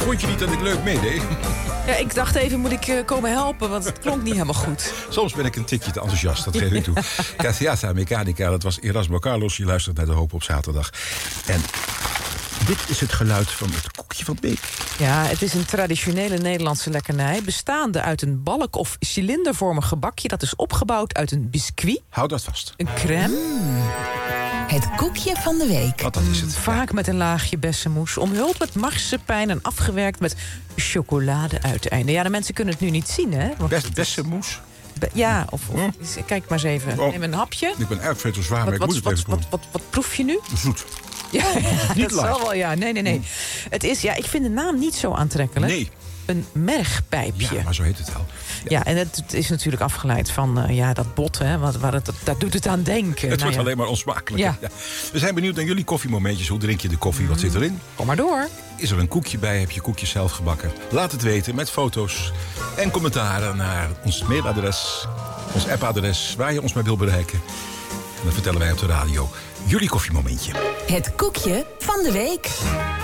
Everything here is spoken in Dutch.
Vond je niet dat ik leuk meedeed? Ja, ik dacht even, moet ik komen helpen, want het klonk niet helemaal goed. Soms ben ik een tikje te enthousiast, dat geef ik toe. Cassiata Mechanica, dat was Erasmo Carlos. Je luistert naar De Hoop op zaterdag. En dit is het geluid van het koekje van de week. Ja, het is een traditionele Nederlandse lekkernij, bestaande uit een balk- of cilindervormig gebakje. Dat is opgebouwd uit een biscuit. Hou dat vast. Een crème. Het koekje van de week. Wat dan is het? Vaak met een laagje bessenmoes. Omhuld met marsepein en afgewerkt met chocolade-uiteinden. Ja, de mensen kunnen het nu niet zien, hè? Bessenmoes? Ja, of kijk maar eens even. Neem een hapje. Ik ben eigenlijk veel te zwaar, maar ik moet het even proeven. Wat proef je nu? Zoet. Ja, Niet dat zal wel, ja. Nee. Het is, ik vind de naam niet zo aantrekkelijk. Nee. Een mergpijpje. Ja, maar zo heet het wel. Ja, en het is natuurlijk afgeleid van dat bot, hè. Daar doet het aan denken. Het wordt alleen maar onsmakelijk. Ja. Ja. We zijn benieuwd naar jullie koffiemomentjes. Hoe drink je de koffie? Wat zit erin? Kom maar door. Is er een koekje bij? Heb je koekjes zelf gebakken? Laat het weten met foto's en commentaren naar ons mailadres, ons appadres, waar je ons maar wil bereiken. En dan vertellen wij op de radio jullie koffiemomentje. Het koekje van de week.